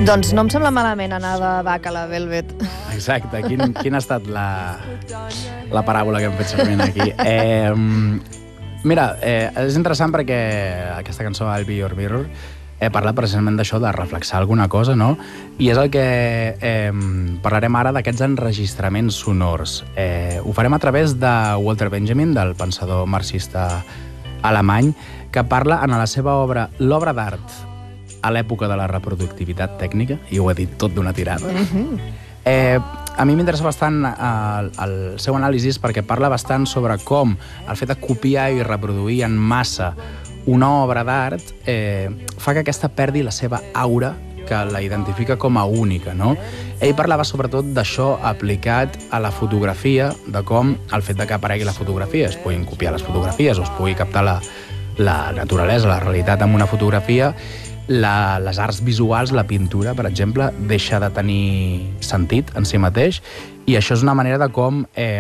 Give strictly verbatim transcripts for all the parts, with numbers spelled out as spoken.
Doncs no em sembla malament anar de Bach a la Velvet. Exacte. Quin, quina ha estat la, la paràbola que hem fet servir aquí? Eh, mira, eh, és interessant perquè aquesta cançó, I'll Be Your Mirror, eh, parla precisament d'això, de reflexar alguna cosa, no? I és el que eh, parlarem ara d'aquests enregistraments sonors. Eh, ho farem a través de Walter Benjamin, del pensador marxista alemany, que parla en la seva obra L'obra d'art a l'època de la reproductivitat tècnica, i ho he dit tot d'una tirada. Mm-hmm. eh, a mi m'interessa bastant el, el seu anàlisi perquè parla bastant sobre com el fet de copiar i reproduir en massa una obra d'art eh, fa que aquesta perdi la seva aura, que la identifica com a única, no? Ell parlava sobretot d'això aplicat a la fotografia, de com el fet de que aparegui la fotografia, es puguin copiar les fotografies o es pugui captar la, la naturalesa, la realitat amb una fotografia, La, les arts visuals, la pintura, per exemple, deixa de tenir sentit en si mateix, i això és una manera de com eh,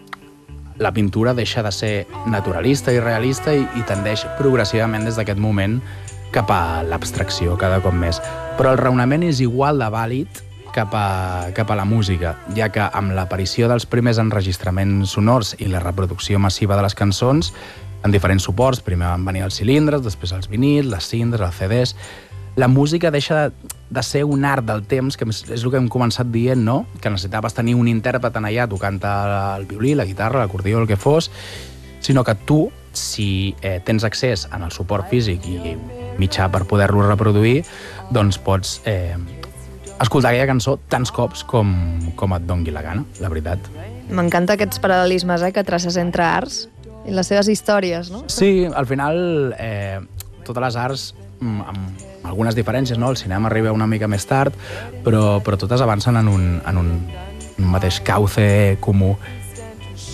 la pintura deixa de ser naturalista i realista i, i tendeix progressivament des d'aquest moment cap a l'abstracció cada cop més. Però el raonament és igual de vàlid cap a, cap a la música, ja que amb l'aparició dels primers enregistraments sonors i la reproducció massiva de les cançons, en diferents suports, primer van venir els cilindres, després els vinils, les cintes, els C Ds. La música deixa de, de ser un art del temps, que és el que hem començat dient, no? Que necessitaves tenir un intèrpret en allà tocant el violí, la guitarra, l'acordió, el que fos, sinó que tu, si eh, tens accés en el suport físic i mitjà per poder-lo reproduir, doncs pots eh, escoltar aquella cançó tants cops com, com et dongui la gana, la veritat. M'encanta aquests paral·lelismes eh, que traces entre arts i les seves històries, no? Sí, al final, eh, totes les arts, amb algunes diferències, no? El cinema arriba una mica més tard, però, però totes avancen en un, en un mateix cauce comú,